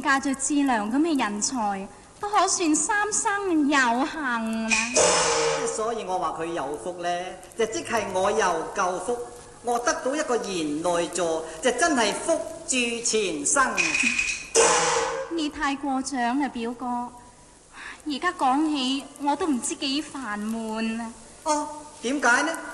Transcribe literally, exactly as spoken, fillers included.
嫁着志良咁嘅人才，都可算三生有幸啦。 所以我話佢有福咧，就即係我又夠福，我得到一個賢內助，就真係福住前生。 你太過獎啦，表哥。而家講起我都唔知幾煩悶啊。 哦，點解呢？